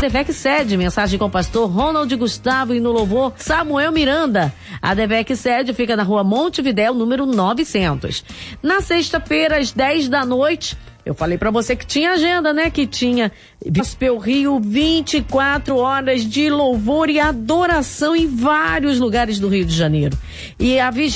ADVEC Sede, mensagem com o pastor Ronald Gustavo e no louvor Samuel Miranda. A ADVEC Sede fica na rua Montevidéu, número 900. Na sexta-feira, às 10 da noite, eu falei pra você que tinha agenda, né? Que tinha Gospel Rio, 24 horas de louvor e adoração em vários lugares do Rio de Janeiro. E a